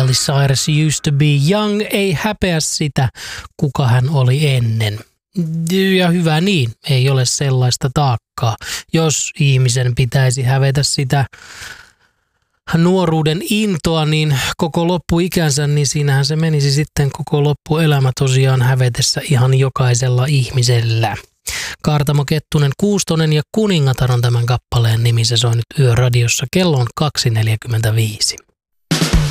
Miley Cyrus used to be young, ei häpeä sitä, kuka hän oli ennen. Ja hyvä niin, ei ole sellaista taakkaa. Jos ihmisen pitäisi hävetä sitä nuoruuden intoa, niin koko loppuikänsä, niin siinähän se menisi sitten koko loppuelämä tosiaan hävetessä ihan jokaisella ihmisellä. Kaartamo Kettunen, Kuustonen ja Kuningatar on tämän kappaleen nimi. Se soi nyt Yöradiossa. Kello on 2.45.